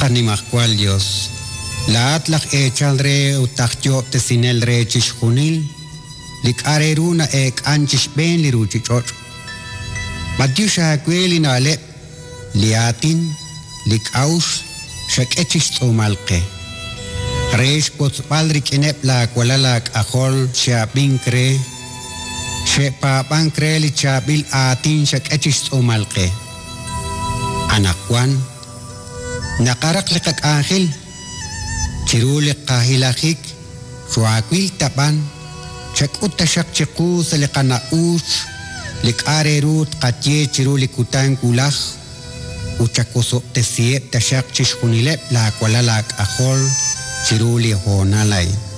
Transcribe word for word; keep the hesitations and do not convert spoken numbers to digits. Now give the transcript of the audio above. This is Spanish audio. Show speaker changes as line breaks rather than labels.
Qanimacual Dios. La atlaq echal re utakyo te sinel re chishkunil. Lik areruna ek anchish ben li ruchichot. Madiusha kweli na lep. Liatin, lik aus, shak echish tsumalke. Reish potsbaldrik inep la kualalak ahol shabin kre. Shepa bankre li chabil atin shak echish tsumalke. Anakwan, nakarak likak angel. Chirulik kahilakik, shuakwil tapan, shak utashak chiku sa likana us, lik arerut katye chirulik utang kulak, uchakoso tesiep tashak chishkunilep la kualalak ahol, chiruli honalay.